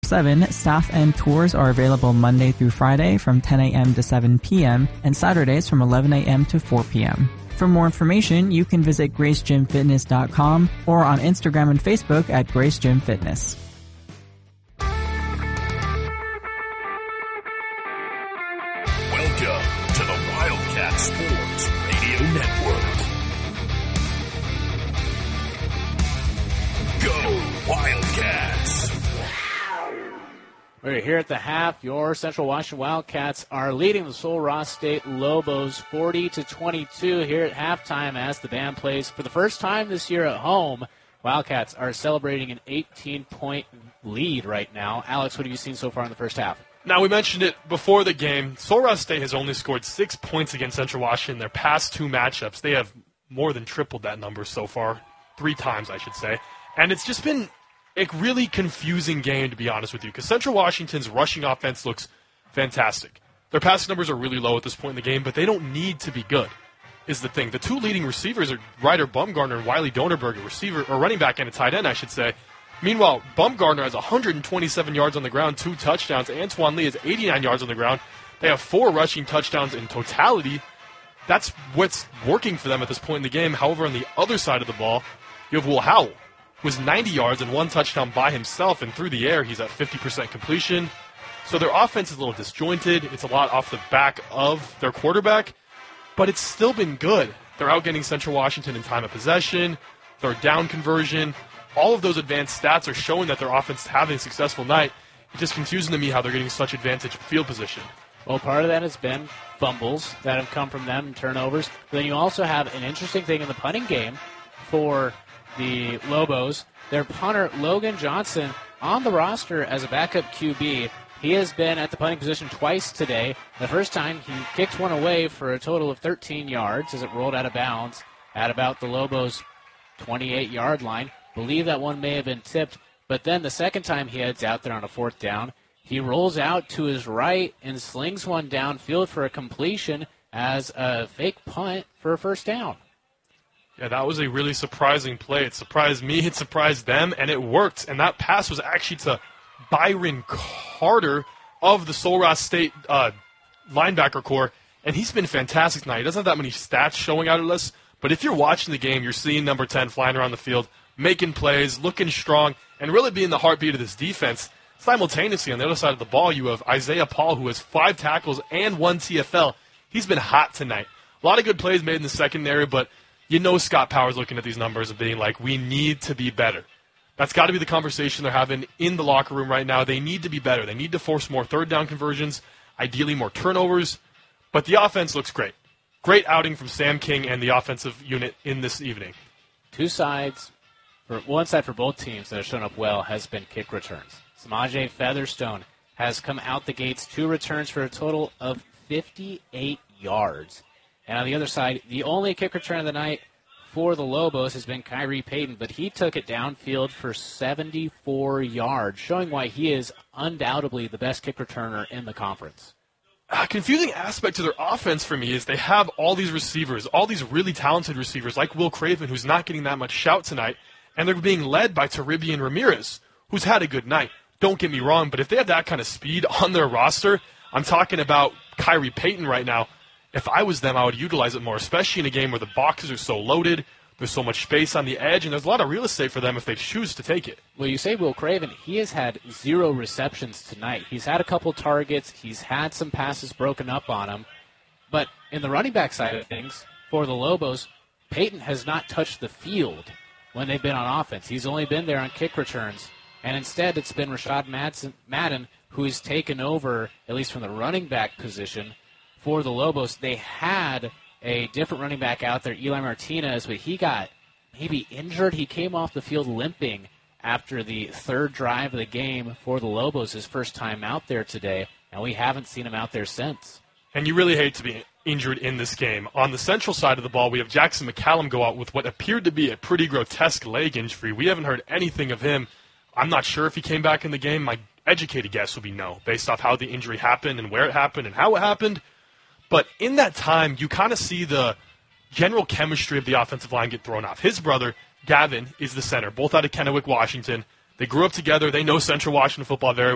7, South End tours are available Monday through Friday from 10 a.m. to 7 p.m. and Saturdays from 11 a.m. to 4 p.m. For more information, you can visit gracegymfitness.com or on Instagram and Facebook at Grace Gym Fitness. Welcome to the Wildcat Sports Radio Network. Go Wildcats! We're here at the half. Your Central Washington Wildcats are leading the Sul Ross State Lobos 40-22 here at halftime as the band plays for the first time this year at home. Wildcats are celebrating an 18-point lead right now. Alex, what have you seen so far in the first half? Now, we mentioned it before the game. Sul Ross State has only scored 6 points against Central Washington in their past 2 matchups. They have more than tripled that number so far, 3 times, I should say. And it's just been a really confusing game, to be honest with you, because Central Washington's rushing offense looks fantastic. Their passing numbers are really low at this point in the game, but they don't need to be good, is the thing. The 2 leading receivers are Ryder Bumgarner and Wiley Donerberg, a receiver, or running back and a tight end, I should say. Meanwhile, Bumgarner has 127 yards on the ground, 2 touchdowns. Antoine Lee has 89 yards on the ground. They have 4 rushing touchdowns in totality. That's what's working for them at this point in the game. However, on the other side of the ball, you have Will Howell, who has 90 yards and 1 touchdown by himself, and through the air, he's at 50% completion. So their offense is a little disjointed. It's a lot off the back of their quarterback, but it's still been good. They're outgetting Central Washington in time of possession, third down conversion. All of those advanced stats are showing that their offense is having a successful night. It's just confusing to me how they're getting such advantage field position. Well, part of that has been fumbles that have come from them, turnovers. But then you also have an interesting thing in the punting game for the Lobos. Their punter, Logan Johnson, on the roster as a backup QB. He has been at the punting position twice today. The first time, he kicked one away for a total of 13 yards as it rolled out of bounds at about the Lobos' 28-yard line. Believe that one may have been tipped, but then the second time he heads out there on a 4th down, he rolls out to his right and slings one downfield for a completion as a fake punt for a first down. Yeah, that was a really surprising play. It surprised me, it surprised them, and it worked. And that pass was actually to Byron Carter of the Sul Ross State linebacker core, and he's been fantastic tonight. He doesn't have that many stats showing out of us, but if you're watching the game, you're seeing number 10 flying around the field, making plays, looking strong, and really being the heartbeat of this defense. Simultaneously, on the other side of the ball, you have Isaiah Paul, who has 5 tackles and 1 TFL. He's been hot tonight. A lot of good plays made in the secondary, but you know Scott Powers looking at these numbers and being like, we need to be better. That's got to be the conversation they're having in the locker room right now. They need to be better. They need to force more third down conversions, ideally more turnovers, but the offense looks great. Great outing from Sam King and the offensive unit in this evening. 2 sides. One side for both teams that have shown up well has been kick returns. Samaje Featherstone has come out the gates, 2 returns for a total of 58 yards. And on the other side, the only kick return of the night for the Lobos has been Kyrie Payton, but he took it downfield for 74 yards, showing why he is undoubtedly the best kick returner in the conference. A confusing aspect to their offense for me is they have all these receivers, all these really talented receivers like Will Craven, who's not getting that much shout tonight, and they're being led by Taribian Ramirez, who's had a good night. Don't get me wrong, but if they have that kind of speed on their roster, I'm talking about Kyrie Payton right now. If I was them, I would utilize it more, especially in a game where the boxes are so loaded, there's so much space on the edge, and there's a lot of real estate for them if they choose to take it. Well, you say Will Craven, he has had 0 receptions tonight. He's had a couple targets. He's had some passes broken up on him. But in the running back side of things, for the Lobos, Payton has not touched the field when they've been on offense. He's only been there on kick returns. And instead, it's been Rashad Madden who has taken over, at least from the running back position, for the Lobos. They had a different running back out there, Eli Martinez, but he got maybe injured. He came off the field limping after the 3rd drive of the game for the Lobos, his first time out there today, and we haven't seen him out there since. And you really hate to be injured in this game. On the central side of the ball, we have Jackson McCallum go out with what appeared to be a pretty grotesque leg injury. We haven't heard anything of him. I'm not sure if he came back in the game. My educated guess would be no, based off how the injury happened and where it happened and how it happened. But in that time, you kind of see the general chemistry of the offensive line get thrown off. His brother, Gavin, is the center, both out of Kennewick, Washington. They grew up together. They know Central Washington football very